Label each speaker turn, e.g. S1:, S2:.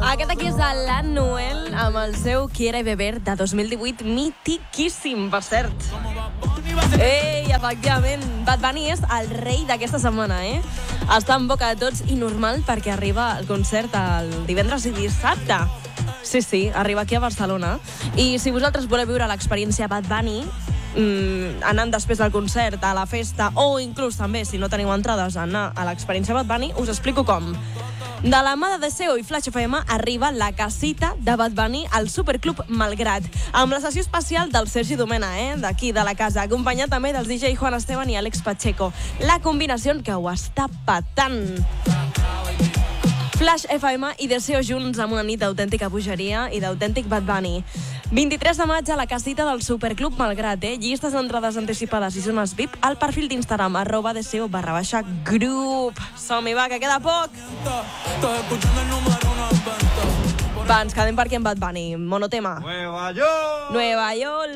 S1: Aquest aquí és la Noel amb el seu Quiere Beber de 2018, mitiquíssim, per cert. Ei, efectivament, Bad Bunny és el rei d'aquesta setmana, Està en boca de tots i normal perquè arriba al concert el divendres i dissabte. Sí, arriba aquí a Barcelona. I si vosaltres voleu viure l'experiència Bad Bunny, anant després del concert a la festa, o inclús també, si no teniu entrades, anar a l'experiència Bad Bunny, us explico com. De la mà de DCO i Flash FM arriba la casita de Bad Bunny al Superclub Malgrat, amb la sessió especial del Sergi Domena, d'aquí, de la casa, acompanyat també dels DJ Juan Esteban i Àlex Pacheco. La combinació que ho està patant. Flash FM i DCO junts amb una nit d'autèntica bogeria i d'autèntic Bad Bunny. 23 de maig a la casita del Superclub Malgrat, Llistes d'entrades anticipades i zones VIP al perfil d'Instagram @DCO_group. Som-hi, va, que queda poc! Va, ens quedem per aquí amb Bad Bunny. Monotema.
S2: Nueva York!
S1: Nueva York!